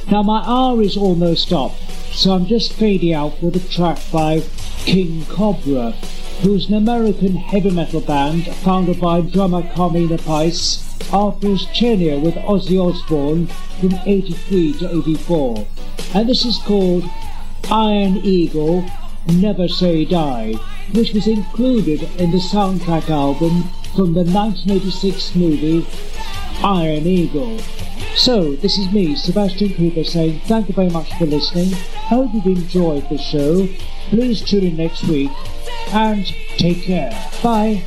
Now my R is almost up, so I'm just fading out with a track by King Cobra, who's an American heavy metal band founded by drummer Carmina Pice after his tenure with Ozzy Osbourne from 83 to 84. And this is called Iron Eagle, Never Say Die, which was included in the soundtrack album from the 1986 movie Iron Eagle. So, this is me, Sebastian Cooper, saying thank you very much for listening. Hope you've enjoyed the show. Please tune in next week and take care. Bye.